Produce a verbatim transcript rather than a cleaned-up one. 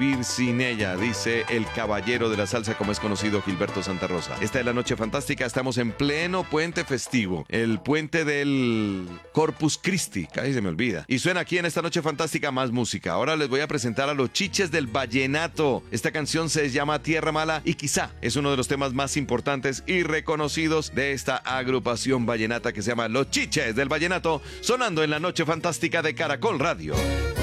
vivir sin ella, dice el caballero de la salsa, como es conocido Gilberto Santa Rosa. Esta es la noche fantástica, estamos en pleno puente festivo, el puente del Corpus Christi, casi se me olvida. Y suena aquí en esta noche fantástica más música. Ahora les voy a presentar a los Chiches del Vallenato. Esta canción se llama Tierra Mala y quizá es uno de los temas más importantes y reconocidos de esta agrupación vallenata que se llama Los Chiches del Vallenato, sonando en la noche fantástica de Caracol Radio.